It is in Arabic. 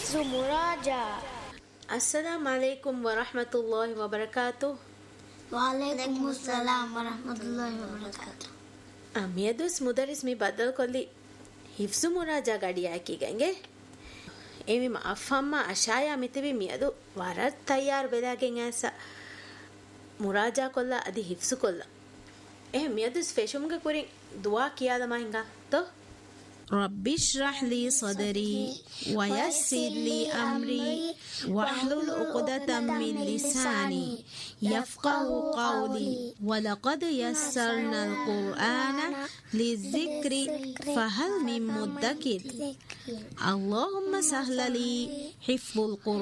حفظ مراجعة. السلام عليكم ورحمة الله وبركاته. وعليكم السلام ورحمة الله وبركاته. ميدوس مدرس مي بدل كلي حفظ مراجعة قاعدة كيغنجه. إمي ما أفهم ما أشياء متبي ميدو وارد تيار بلاغين أسا مراجعة كلها أدي حفظ كلها. ميدوس فيشومك كورين دعاء كيالا ما هنگا تو رب اشرح لي صدري ويسر لي أمري واحلل عقدة من لساني يفقه قولي ولقد يسرنا القرآن للذكر فهل من مدكر اللهم سهل لي حفظ القرآن